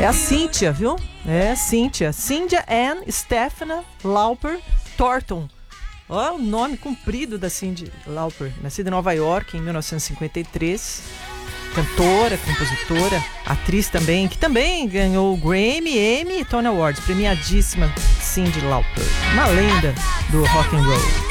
É a Cynthia, viu? É a Cynthia. Cynthia Ann Stephanie Lauper Thornton. Olha o nome comprido da Cyndi Lauper. Nascida em Nova York em 1953. Cantora, compositora, atriz também, que também ganhou o Grammy, Emmy e Tony Awards. Premiadíssima Cyndi Lauper. Uma lenda do rock and roll.